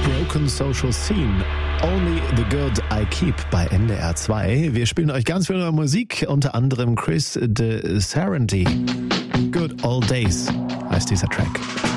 Broken Social Scene. Only the Good I Keep bei NDR 2. Wir spielen euch ganz viel neue Musik, unter anderem Chris de Sarandí. Good Old Days heißt dieser Track.